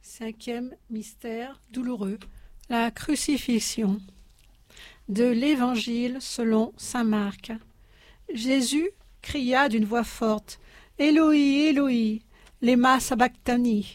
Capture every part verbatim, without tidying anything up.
Cinquième mystère douloureux, la crucifixion. De l'Évangile selon saint Marc. Jésus cria d'une voix forte « Éloi, Éloi, lema sabachthani »,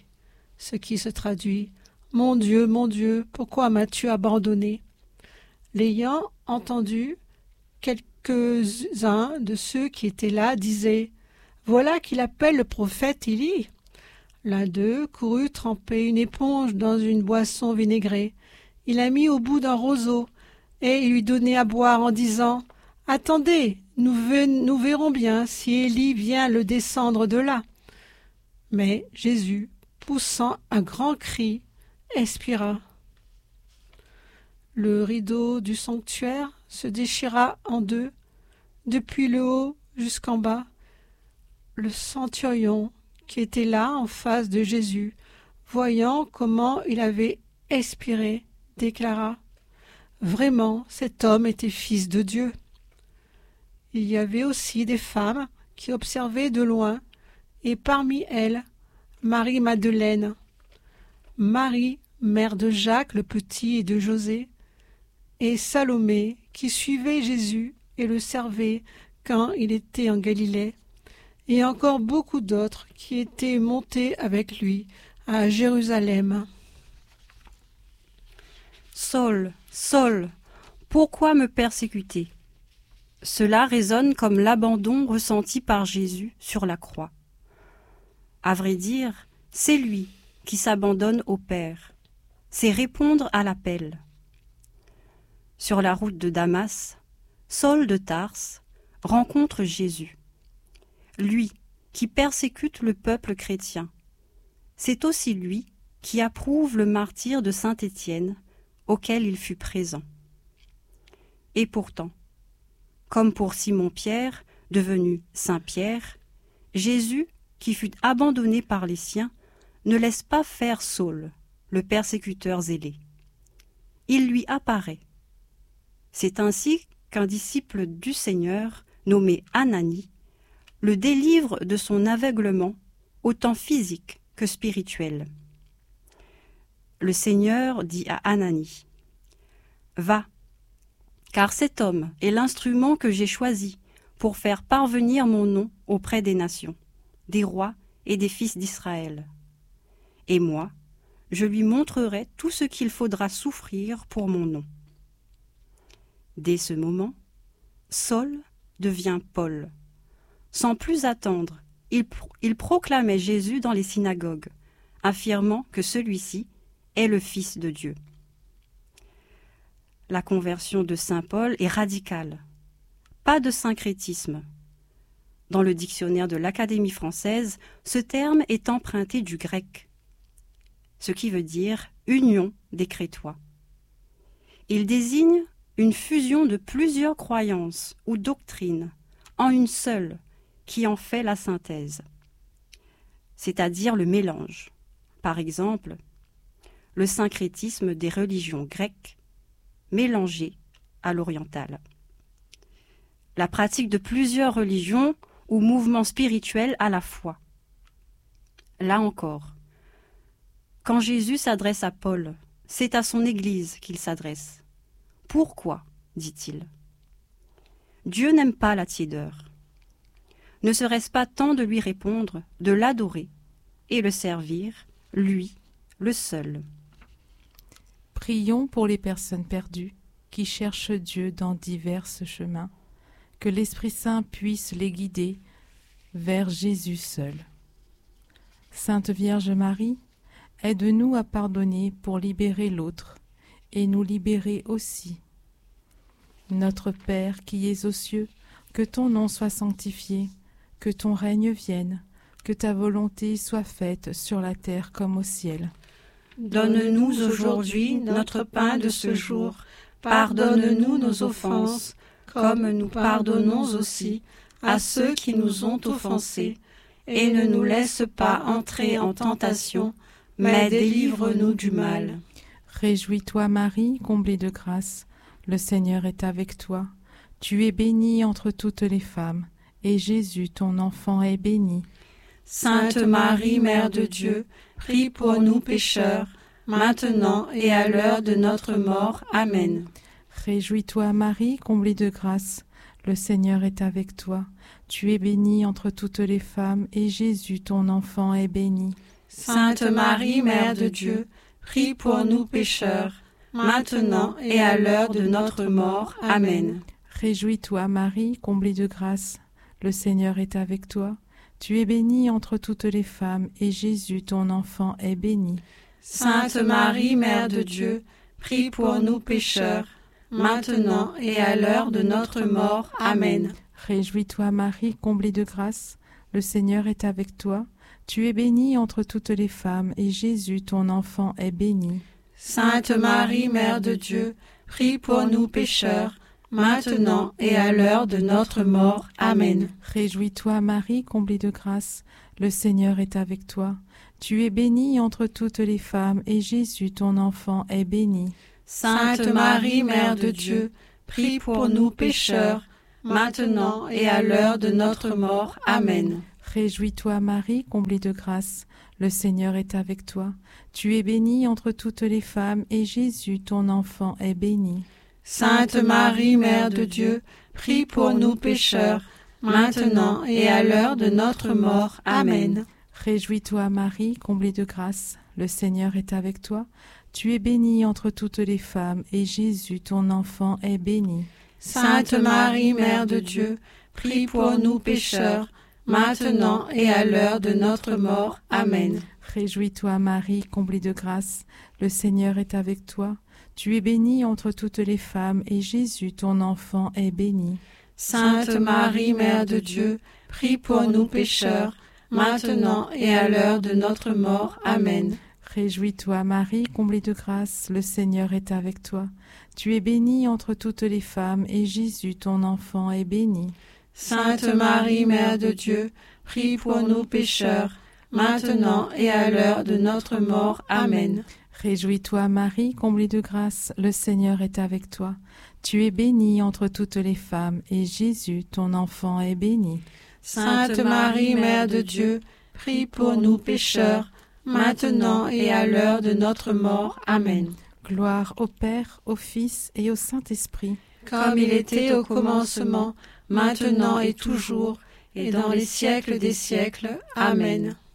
ce qui se traduit « Mon Dieu, mon Dieu, pourquoi m'as-tu abandonné ?» L'ayant entendu, quelques-uns de ceux qui étaient là disaient « Voilà qu'il appelle le prophète Élie ». L'un d'eux courut tremper une éponge dans une boisson vinaigrée. Il la mit au bout d'un roseau et il lui donnait à boire en disant « Attendez, nous, ve- nous verrons bien si Élie vient le descendre de là. » Mais Jésus, poussant un grand cri, expira. Le rideau du sanctuaire se déchira en deux, depuis le haut jusqu'en bas. Le centurion, qui était là en face de Jésus, voyant comment il avait expiré, déclara « Vraiment, cet homme était fils de Dieu. » Il y avait aussi des femmes qui observaient de loin, et parmi elles, Marie-Madeleine, Marie, mère de Jacques le Petit et de José, et Salomé, qui suivait Jésus et le servait quand il était en Galilée, et encore beaucoup d'autres qui étaient montés avec lui à Jérusalem. Saul, Saul, pourquoi me persécuter ? Cela résonne comme l'abandon ressenti par Jésus sur la croix. À vrai dire, c'est lui qui s'abandonne au Père. C'est répondre à l'appel. Sur la route de Damas, Saul de Tarse rencontre Jésus. Lui qui persécute le peuple chrétien. C'est aussi lui qui approuve le martyre de saint Étienne, auquel il fut présent. Et pourtant, comme pour Simon-Pierre, devenu Saint-Pierre, Jésus, qui fut abandonné par les siens, ne laisse pas faire Saul, le persécuteur zélé. Il lui apparaît. C'est ainsi qu'un disciple du Seigneur, nommé Ananie, le délivre de son aveuglement, autant physique que spirituel. Le Seigneur dit à Ananie « Va, car cet homme est l'instrument que j'ai choisi pour faire parvenir mon nom auprès des nations, des rois et des fils d'Israël. Et moi, je lui montrerai tout ce qu'il faudra souffrir pour mon nom. » Dès ce moment, Saul devient Paul. Sans plus attendre, il, pro- il proclamait Jésus dans les synagogues, affirmant que celui-ci est le Fils de Dieu. La conversion de saint Paul est radicale. Pas de syncrétisme. Dans le dictionnaire de l'Académie française, ce terme est emprunté du grec, ce qui veut dire « union des Crétois ». Il désigne une fusion de plusieurs croyances ou doctrines en une seule, qui en fait la synthèse, c'est-à-dire le mélange. Par exemple, le syncrétisme des religions grecques mélangées à l'orientale. La pratique de plusieurs religions ou mouvements spirituels à la fois. Là encore, quand Jésus s'adresse à Paul, c'est à son Église qu'il s'adresse. Pourquoi, dit-il ? Dieu n'aime pas la tiédeur. Ne serait-ce pas temps de lui répondre, de l'adorer et le servir, lui, le seul ? Prions pour les personnes perdues qui cherchent Dieu dans divers chemins, que l'Esprit Saint puisse les guider vers Jésus seul. Sainte Vierge Marie, aide-nous à pardonner pour libérer l'autre et nous libérer aussi. Notre Père qui es aux cieux, que ton nom soit sanctifié, que ton règne vienne, que ta volonté soit faite sur la terre comme au ciel. Donne-nous aujourd'hui notre pain de ce jour. Pardonne-nous nos offenses, comme nous pardonnons aussi à ceux qui nous ont offensés. Et ne nous laisse pas entrer en tentation, mais délivre-nous du mal. Réjouis-toi Marie, comblée de grâce, le Seigneur est avec toi. Tu es bénie entre toutes les femmes, et Jésus, ton enfant, est béni. Sainte Marie, Mère de Dieu, prie pour nous pécheurs, maintenant et à l'heure de notre mort. Amen. Réjouis-toi Marie, comblée de grâce, le Seigneur est avec toi. Tu es bénie entre toutes les femmes, et Jésus, ton enfant, est béni. Sainte Marie, Mère de Dieu, prie pour nous pécheurs, maintenant et à l'heure de notre mort. Amen. Réjouis-toi Marie, comblée de grâce, le Seigneur est avec toi. Tu es bénie entre toutes les femmes, et Jésus, ton enfant, est béni. Sainte Marie, Mère de Dieu, prie pour nous pécheurs, maintenant et à l'heure de notre mort. Amen. Réjouis-toi Marie, comblée de grâce, le Seigneur est avec toi. Tu es bénie entre toutes les femmes, et Jésus, ton enfant, est béni. Sainte Marie, Mère de Dieu, prie pour nous pécheurs, maintenant et à l'heure de notre mort. Amen. Réjouis-toi Marie, comblée de grâce, le Seigneur est avec toi. Tu es bénie entre toutes les femmes, et Jésus, ton enfant, est béni. Sainte Marie, Mère de Dieu, prie pour nous pécheurs, maintenant et à l'heure de notre mort. Amen. Réjouis-toi Marie, comblée de grâce, le Seigneur est avec toi. Tu es bénie entre toutes les femmes, et Jésus, ton enfant, est béni. Sainte Marie, Mère de Dieu, prie pour nous pécheurs, maintenant et à l'heure de notre mort. Amen. Réjouis-toi Marie, comblée de grâce, le Seigneur est avec toi. Tu es bénie entre toutes les femmes, et Jésus, ton enfant, est béni. Sainte Marie, Mère de Dieu, prie pour nous pécheurs, maintenant et à l'heure de notre mort. Amen. Réjouis-toi Marie, comblée de grâce, le Seigneur est avec toi. Tu es bénie entre toutes les femmes, et Jésus, ton enfant, est béni. Sainte Marie, Mère de Dieu, prie pour nous pécheurs, maintenant et à l'heure de notre mort. Amen. Réjouis-toi Marie, comblée de grâce, le Seigneur est avec toi. Tu es bénie entre toutes les femmes, et Jésus, ton enfant, est béni. Sainte Marie, Mère de Dieu, prie pour nous pécheurs, maintenant et à l'heure de notre mort. Amen. Réjouis-toi Marie, comblée de grâce, le Seigneur est avec toi. Tu es bénie entre toutes les femmes, et Jésus, ton enfant, est béni. Sainte Marie, Mère de Dieu, prie pour nous pécheurs, maintenant et à l'heure de notre mort. Amen. Gloire au Père, au Fils et au Saint-Esprit. Comme il était au commencement, maintenant et toujours, et dans les siècles des siècles. Amen.